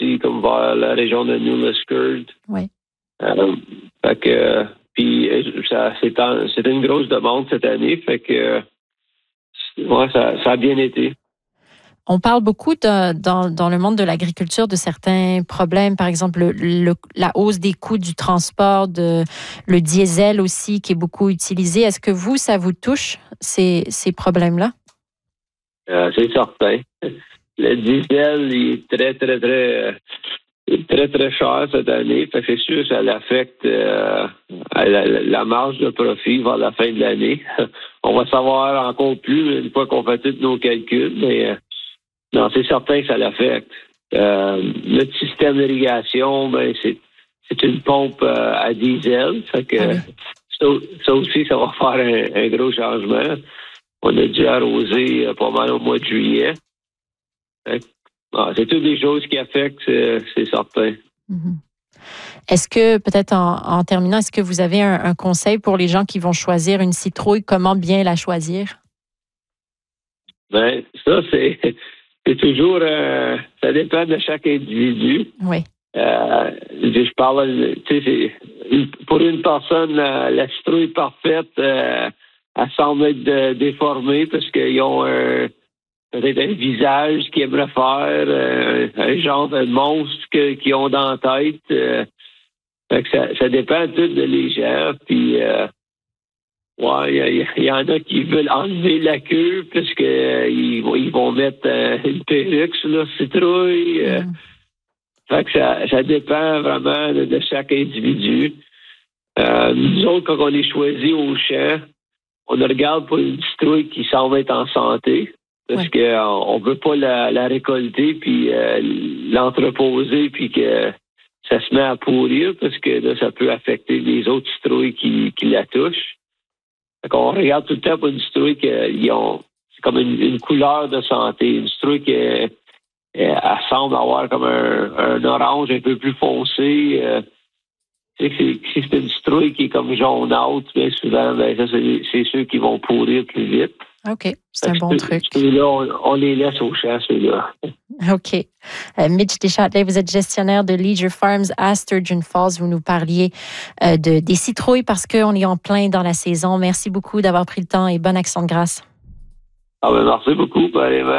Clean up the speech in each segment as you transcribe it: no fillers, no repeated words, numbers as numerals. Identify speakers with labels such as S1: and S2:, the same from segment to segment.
S1: aussi, comme vers la région de New Liskeard.
S2: Oui.
S1: Fait que, puis c'est une grosse demande cette année. Fait que, ouais, ça a bien été.
S2: On parle beaucoup dans le monde de l'agriculture de certains problèmes, par exemple la hausse des coûts du transport, le diesel aussi qui est beaucoup utilisé. Est-ce que ça vous touche, ces problèmes-là?
S1: C'est certain. Le diesel il est très, très, très, très, très cher cette année. Fait que c'est sûr que ça l'affecte la marge de profit vers la fin de l'année. On va savoir encore plus une fois qu'on fait tous nos calculs, mais non, c'est certain que ça l'affecte. Notre système d'irrigation, c'est une pompe à diesel. Fait que ça aussi, ça va faire un gros changement. On a dû arroser pas mal au mois de juillet. C'est toutes des choses qui affectent, c'est certain.
S2: Mm-hmm. Est-ce que, peut-être en terminant, est-ce que vous avez un conseil pour les gens qui vont choisir une citrouille? Comment bien la choisir?
S1: Ça, c'est toujours... ça dépend de chaque individu.
S2: Oui.
S1: Je parle... Pour une personne, la citrouille parfaite, elle semble être déformée parce qu'ils ont peut-être un visage qu'ils aimeraient faire, un genre de monstre qu'ils ont dans la tête. Fait que ça dépend tout de les gens. Puis, il y en a qui veulent enlever la queue parce que ils vont mettre une perruque sur leur citrouille. Fait que ça dépend vraiment de chaque individu. Nous autres, quand on est choisi au champ, on regarde pour une citrouille qui semble être en santé. Parce qu'on ne veut pas la récolter puis l'entreposer puis que ça se met à pourrir parce que là, ça peut affecter les autres citrouilles qui la touchent. Fait qu'on regarde tout le temps pour une citrouille c'est comme une couleur de santé. Une citrouille qui elle semble avoir comme un orange un peu plus foncé. Si c'est une citrouille qui est comme jaunâtre, bien souvent, ça, c'est ceux qui vont pourrir plus vite.
S2: OK, c'est un bon truc.
S1: Ceux-là, on les laisse au champ, ceux-là.
S2: OK. Mitch Deschâtelet, vous êtes gestionnaire de Leisure Farms à Sturgeon Falls. Vous nous parliez des citrouilles parce qu'on est en plein dans la saison. Merci beaucoup d'avoir pris le temps et bonne action de grâce.
S1: Merci beaucoup, vraiment.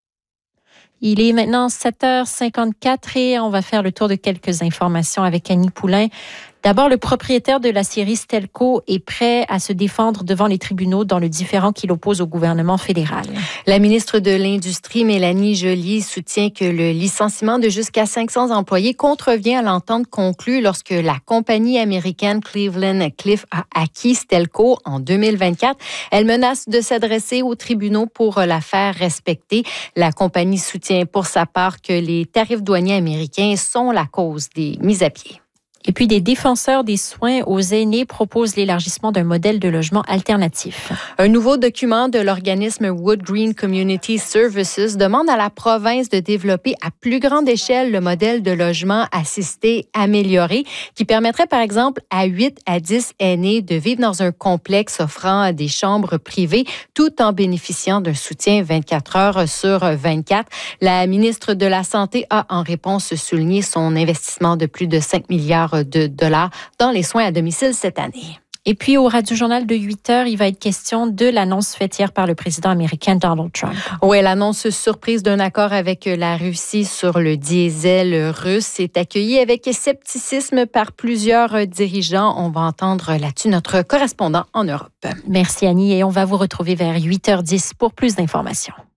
S2: Il est maintenant 7h54 et on va faire le tour de quelques informations avec Annie Poulain. D'abord, le propriétaire de la scierie Stelco est prêt à se défendre devant les tribunaux dans le différend qui l'oppose au gouvernement fédéral.
S3: La ministre de l'Industrie, Mélanie Joly, soutient que le licenciement de jusqu'à 500 employés contrevient à l'entente conclue lorsque la compagnie américaine Cleveland-Cliffs a acquis Stelco en 2024. Elle menace de s'adresser aux tribunaux pour la faire respecter. La compagnie soutient pour sa part que les tarifs douaniers américains sont la cause des mises à pied.
S2: Et puis, des défenseurs des soins aux aînés proposent l'élargissement d'un modèle de logement alternatif.
S3: Un nouveau document de l'organisme Wood Green Community Services demande à la province de développer à plus grande échelle le modèle de logement assisté amélioré qui permettrait, par exemple, à 8 à 10 aînés de vivre dans un complexe offrant des chambres privées tout en bénéficiant d'un soutien 24 heures sur 24. La ministre de la Santé a, en réponse, souligné son investissement de plus de 5 milliards de dollars dans les soins à domicile cette année.
S2: Et puis, au Radio-Journal de 8h, il va être question de l'annonce faite hier par le président américain Donald Trump.
S3: Oui, l'annonce surprise d'un accord avec la Russie sur le diesel russe est accueillie avec scepticisme par plusieurs dirigeants. On va entendre là-dessus notre correspondant en Europe.
S2: Merci Annie et on va vous retrouver vers 8h10 pour plus d'informations.